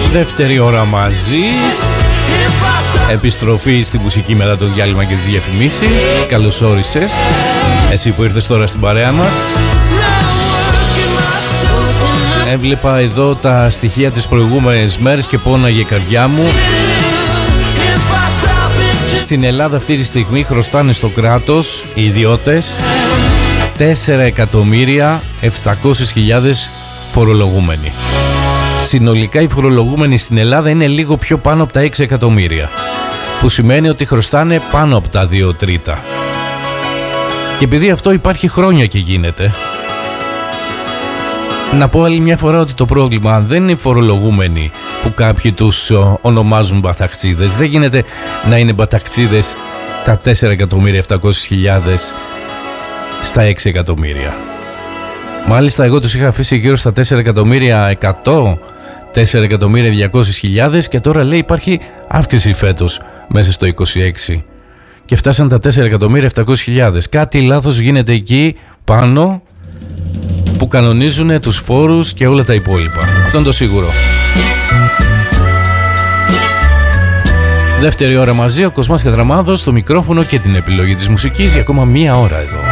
Δεύτερη ώρα μαζί. Επιστροφή στη μουσική μετά το διάλειμμα και τις διαφημίσεις. Καλώς όρισες εσύ που ήρθες τώρα στην παρέα μας. Έβλεπα εδώ τα στοιχεία τις προηγούμενες μέρες και πόναγε η καρδιά μου. Στην Ελλάδα αυτή τη στιγμή χρωστάνε στο κράτος οι ιδιώτες 4.700.000 φορολογούμενοι. Συνολικά οι φορολογούμενοι στην Ελλάδα είναι λίγο πιο πάνω από τα 6 εκατομμύρια, που σημαίνει ότι χρωστάνε πάνω από τα 2 τρίτα. Και επειδή αυτό υπάρχει χρόνια και γίνεται, να πω άλλη μια φορά ότι το πρόβλημα δεν είναι οι φορολογούμενοι που κάποιοι τους ονομάζουν μπαταξίδες. Δεν γίνεται να είναι μπαταξίδες τα 4.700.000 στα 6 εκατομμύρια. Μάλιστα εγώ τους είχα αφήσει γύρω στα 4.100.000, 4.200.000 και τώρα λέει υπάρχει αύξηση φέτος μέσα στο 26 και φτάσαν τα 4.700.000. Κάτι λάθος γίνεται εκεί πάνω που κανονίζουν τους φόρους και όλα τα υπόλοιπα. Αυτό είναι το σίγουρο. Δεύτερη ώρα μαζί, ο Κοσμάς Κατραμάδος στο μικρόφωνο και την επιλογή της μουσικής για ακόμα μία ώρα εδώ.